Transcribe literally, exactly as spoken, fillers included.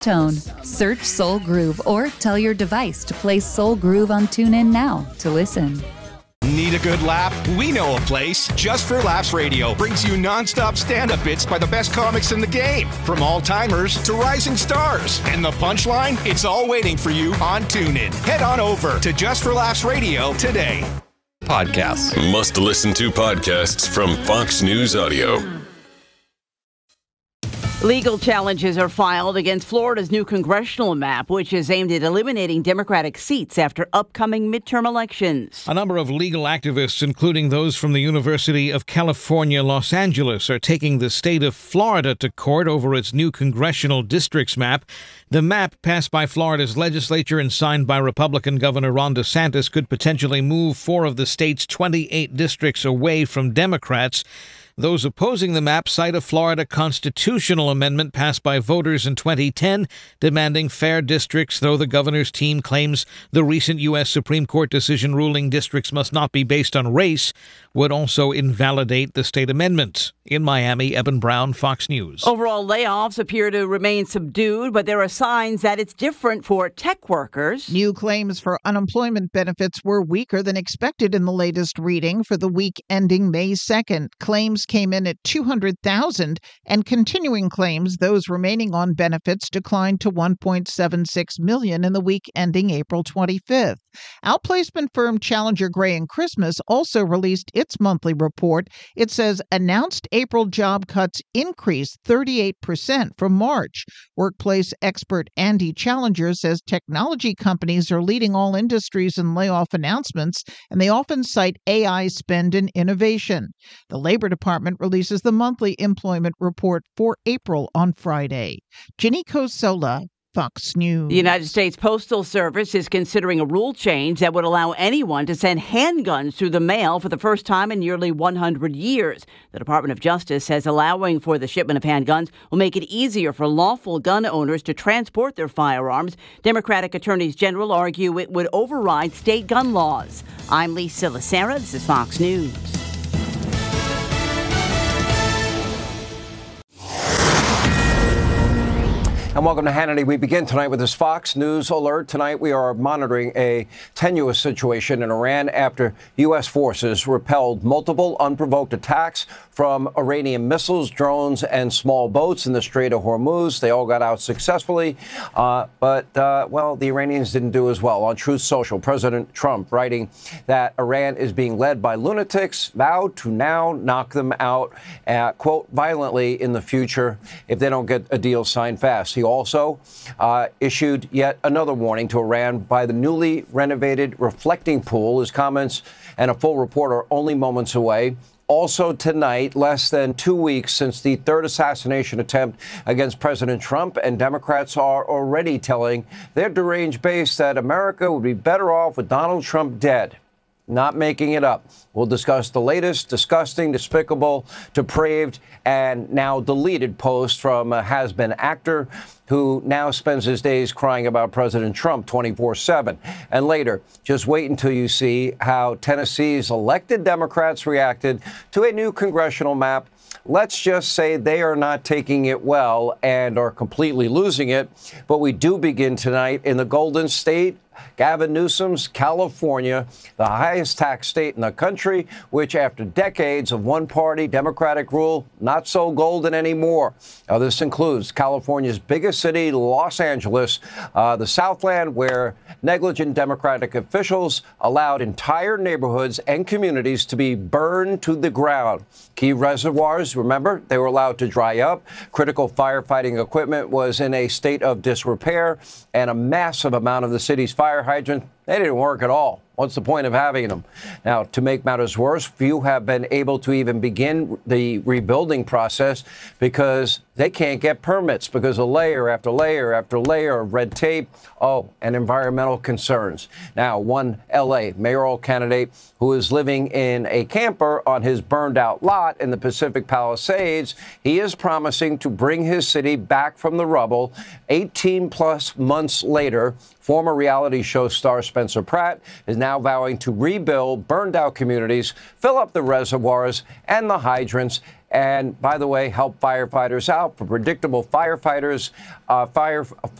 Tone. Search Soul Groove or tell your device to play Soul Groove on TuneIn now to listen. Need a good laugh? We know a place. Just for Laughs Radio brings you nonstop stand-up bits by the best comics in the game, from all-timers to rising stars. And the punchline? It's all waiting for you on TuneIn. Head on over to Just for Laughs Radio today. Podcasts. Must listen to podcasts from Fox News Audio. Legal challenges are filed against Florida's new congressional map, which is aimed at eliminating Democratic seats after upcoming midterm elections. A number of legal activists, including those from the University of California, Los Angeles, are taking the state of Florida to court over its new congressional districts map. The map, passed by Florida's legislature and signed by Republican Governor Ron DeSantis, could potentially move four of the state's twenty-eight districts away from Democrats. Those opposing the map cite a Florida constitutional amendment passed by voters in twenty ten demanding fair districts, though the governor's team claims the recent U S Supreme Court decision ruling districts must not be based on race would also invalidate the state amendment. In Miami, Eben Brown, Fox News. Overall layoffs appear to remain subdued, but there are signs that it's different for tech workers. New claims for unemployment benefits were weaker than expected in the latest reading for the week ending May second. Claims came in at two hundred thousand, and continuing claims, those remaining on benefits, declined to one point seven six million in the week ending April twenty-fifth. Outplacement firm Challenger Gray and Christmas also released its monthly report. It says announced April job cuts increased thirty-eight percent from March. Workplace expert Andy Challenger says technology companies are leading all industries in layoff announcements, and they often cite A I spend and innovation. The Labor Department releases the monthly employment report for April on Friday. Ginny Cosola, Fox News. The United States Postal Service is considering a rule change that would allow anyone to send handguns through the mail for the first time in nearly one hundred years. The Department of Justice says allowing for the shipment of handguns will make it easier for lawful gun owners to transport their firearms. Democratic attorneys general argue it would override state gun laws. I'm Lisa Lacera. This is Fox News. And welcome to Hannity. We begin tonight with this Fox News alert. Tonight we are monitoring a tenuous situation in Iran after U S forces repelled multiple unprovoked attacks from Iranian missiles, drones, and small boats in the Strait of Hormuz. They all got out successfully. Uh, but, uh, well, the Iranians didn't do as well. On Truth Social, President Trump writing that Iran is being led by lunatics, vowed to now knock them out, uh, quote, violently in the future if they don't get a deal signed fast. He also uh, issued yet another warning to Iran by the newly renovated reflecting pool. His comments and a full report are only moments away. Also tonight, less than two weeks since the third assassination attempt against President Trump, and Democrats are already telling their deranged base that America would be better off with Donald Trump dead. Not making it up. We'll discuss the latest disgusting, despicable, depraved, and now deleted post from a has-been actor who now spends his days crying about President Trump twenty-four seven. And later, just wait until you see how Tennessee's elected Democrats reacted to a new congressional map. Let's just say they are not taking it well and are completely losing it. But we do begin tonight in the Golden State, Gavin Newsom's California, the highest tax state in the country, which after decades of one-party Democratic rule, not so golden anymore. Now, this includes California's biggest city, Los Angeles, uh, the Southland, where negligent Democratic officials allowed entire neighborhoods and communities to be burned to the ground. Key reservoirs, remember, they were allowed to dry up. Critical firefighting equipment was in a state of disrepair, and a massive amount of the city's fire hydrants, they didn't work at all. What's the point of having them? Now, to make matters worse, few have been able to even begin the rebuilding process because they can't get permits because of layer after layer after layer of red tape. Oh, and environmental concerns. Now, one L A mayoral candidate who is living in a camper on his burned out lot in the Pacific Palisades, he is promising to bring his city back from the rubble eighteen plus months later Former reality show star Spencer Pratt is now vowing to rebuild burned-out communities, fill up the reservoirs and the hydrants, and, by the way, help firefighters out. For predictable firefighters, uh, fire